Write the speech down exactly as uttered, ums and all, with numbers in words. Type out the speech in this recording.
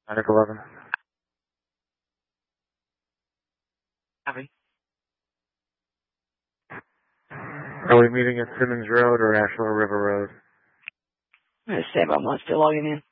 nine eleven. Copy. Are we meeting at Simmons Road or Asheville River Road? I'm going to say I'm not still logging in.